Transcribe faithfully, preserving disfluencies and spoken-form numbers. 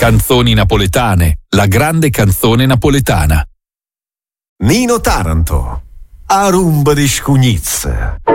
Canzoni napoletane, la grande canzone napoletana. Nino Taranto, a rumba di scugnizze.